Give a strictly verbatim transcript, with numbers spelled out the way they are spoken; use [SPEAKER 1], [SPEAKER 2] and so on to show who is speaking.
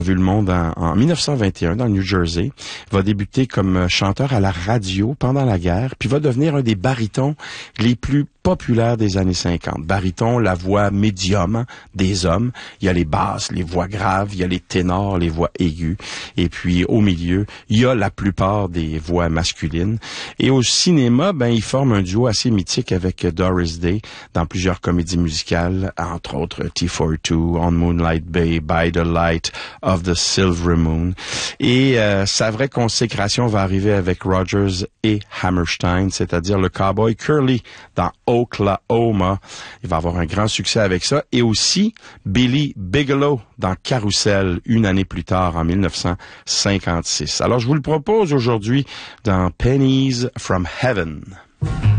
[SPEAKER 1] vu le monde en, en mille neuf cent vingt et un dans le New Jersey, va débuter comme chanteur à la radio pendant la guerre, puis va devenir un des barytons les plus populaires des années cinquante. Baryton, la voix médium des hommes. Il y a les basses, les voix graves, il y a les ténors, les voix aiguës. Et puis, au milieu, il y a la plupart des voix masculines. Et au cinéma, ben, il forme un duo assez mythique avec Doris Day dans plusieurs comédies musicales, entre autres T quarante-deux, On Moonlight Bay, By the Light of the Silver Moon. Et euh, sa vraie consécration va arriver avec Rodgers et Hammerstein, c'est-à-dire le cowboy Curly dans Oklahoma. Il va avoir un grand succès avec ça. Et aussi Billy Bigelow dans Carousel, une année plus tard, en mille neuf cent cinquante-six. Alors, je vous le propose aujourd'hui dans Pennies from Heaven.